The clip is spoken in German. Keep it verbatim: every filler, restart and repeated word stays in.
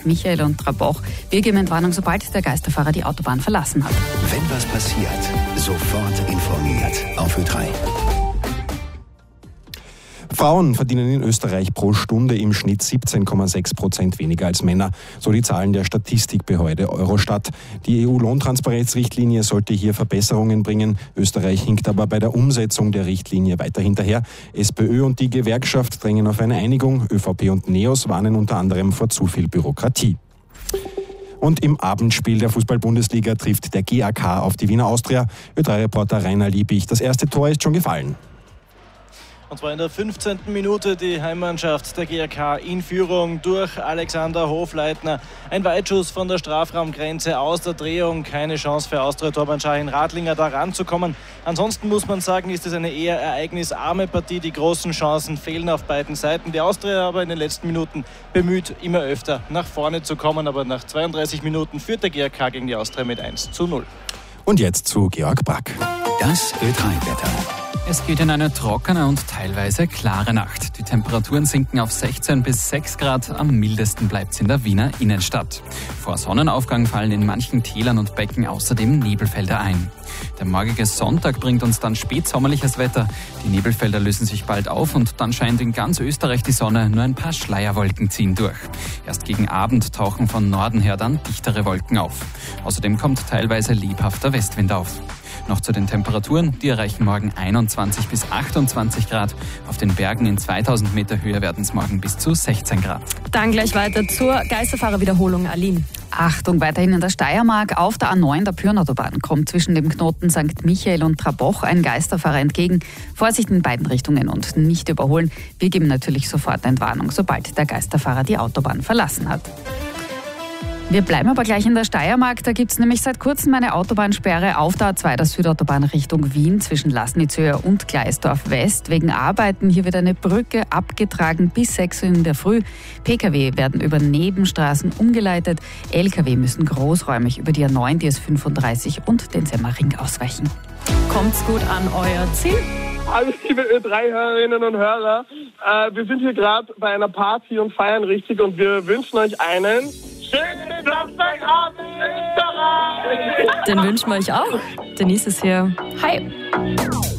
Sankt Michael und Trabach. Wir geben Entwarnung, sobald der Geisterfahrer die Autobahn verlassen hat. Wenn was passiert, sofort informiert auf Ö drei. Frauen verdienen in Österreich pro Stunde im Schnitt siebzehn Komma sechs Prozent weniger als Männer, so die Zahlen der Statistikbehörde Eurostat. Die E U-Lohntransparenzrichtlinie sollte hier Verbesserungen bringen. Österreich hinkt aber bei der Umsetzung der Richtlinie weiter hinterher. SPÖ und die Gewerkschaft drängen auf eine Einigung. ÖVP und NEOS warnen unter anderem vor zu viel Bürokratie. Und im Abendspiel der Fußball-Bundesliga trifft der G A K auf die Wiener Austria. Ö drei Reporter Rainer Liebig. Das erste Tor ist schon gefallen. Und zwar in der fünfzehnten Minute die Heimmannschaft der G A K in Führung durch Alexander Hofleitner. Ein Weitschuss von der Strafraumgrenze aus der Drehung. Keine Chance für Austria-Tormann Shahin Radlinger da ranzukommen. Ansonsten muss man sagen, ist es eine eher ereignisarme Partie. Die großen Chancen fehlen auf beiden Seiten. Die Austria aber in den letzten Minuten bemüht, immer öfter nach vorne zu kommen. Aber nach zweiunddreißig Minuten führt der G A K gegen die Austria mit eins zu null. Und jetzt zu Georg Brack. Das Ö drei Wetter. Es geht in eine trockene und teilweise klare Nacht. Die Temperaturen sinken auf sechzehn bis sechs Grad. Am mildesten bleibt es in der Wiener Innenstadt. Vor Sonnenaufgang fallen in manchen Tälern und Becken außerdem Nebelfelder ein. Der morgige Sonntag bringt uns dann spätsommerliches Wetter. Die Nebelfelder lösen sich bald auf und dann scheint in ganz Österreich die Sonne. Nur ein paar Schleierwolken ziehen durch. Erst gegen Abend tauchen von Norden her dann dichtere Wolken auf. Außerdem kommt teilweise lebhafter Westwind auf. Noch zu den Temperaturen, die erreichen morgen einundzwanzig bis achtundzwanzig Grad. Auf den Bergen in zweitausend Meter Höhe werden es morgen bis zu sechzehn Grad. Dann gleich weiter zur Geisterfahrerwiederholung, Aline. Achtung, weiterhin in der Steiermark. Auf der A neun der Pyrnautobahn kommt zwischen dem Knoten Sankt Michael und Trabach ein Geisterfahrer entgegen. Vorsicht in beiden Richtungen und nicht überholen. Wir geben natürlich sofort Entwarnung, sobald der Geisterfahrer die Autobahn verlassen hat. Wir bleiben aber gleich in der Steiermark. Da gibt es nämlich seit kurzem eine Autobahnsperre auf der A zwei der Südautobahn Richtung Wien zwischen Lasnitzhöhe und Gleisdorf West. Wegen Arbeiten hier wird eine Brücke abgetragen bis sechs Uhr in der Früh. Pkw werden über Nebenstraßen umgeleitet. Lkw müssen großräumig über die A neun, die S fünfunddreißig und den Semmering ausweichen. Kommt's gut an euer Ziel? Hallo liebe Ö drei Hörerinnen und Hörer. Äh, wir sind hier gerade bei einer Party und feiern richtig und wir wünschen euch einen schönen Samstagabend in Österreich. Den wünschen wir euch auch. Denise ist hier. Hi.